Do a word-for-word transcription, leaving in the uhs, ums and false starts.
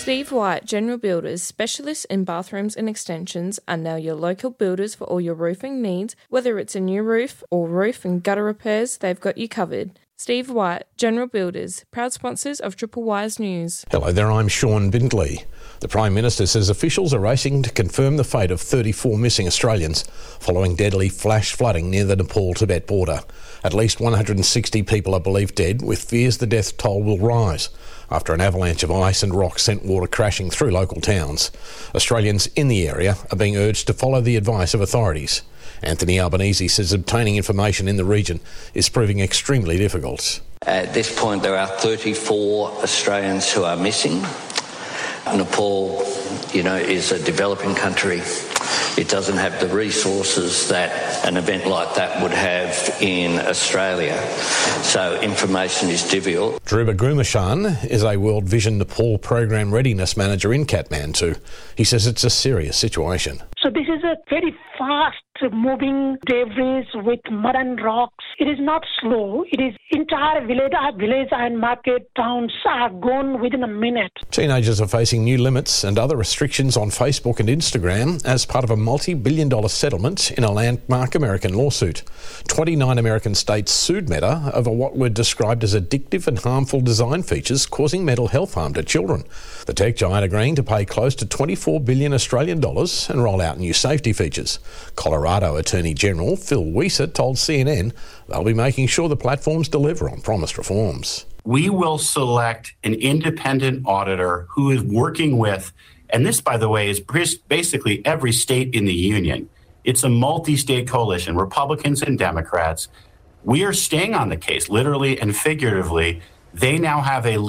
Steve White, General Builders, specialists in bathrooms and extensions, are now your local builders for all your roofing needs. Whether it's a new roof or roof and gutter repairs, they've got you covered. Steve White, General Builders, proud sponsors of Triple Wise News. Hello there, I'm Sean Bindley. The Prime Minister says officials are racing to confirm the fate of thirty-four missing Australians following deadly flash flooding near the Nepal-Tibet border. At least one hundred sixty people are believed dead, with fears the death toll will rise after an avalanche of ice and rock sent water crashing through local towns. Australians in the area are being urged to follow the advice of authorities. Anthony Albanese says obtaining information in the region is proving extremely difficult. At this point, there are thirty-four Australians who are missing. Nepal, you know, is a developing country. It doesn't have the resources that an event like that would have in Australia. So information is difficult. Dhruba Gumashan is a World Vision Nepal Program Readiness Manager in Kathmandu. He says it's a serious situation. So this is a very fast moving debris with mud and rocks. It is not slow. It is entire village, village and market towns are gone within a minute. Teenagers are facing new limits and other restrictions on Facebook and Instagram as part of a multi-billion dollar settlement in a landmark American lawsuit. twenty-nine American states sued Meta over what were described as addictive and harmful design features causing mental health harm to children. The tech giant agreeing to pay close to twenty-four billion Australian dollars and roll out new safety features. Colorado Attorney General Phil Weiser told C N N they'll be making sure the platforms deliver on promised reforms. We will select an independent auditor who is working with, and this, by the way, is basically every state in the union. It's a multi-state coalition, Republicans and Democrats. We are staying on the case, literally and figuratively. They now have a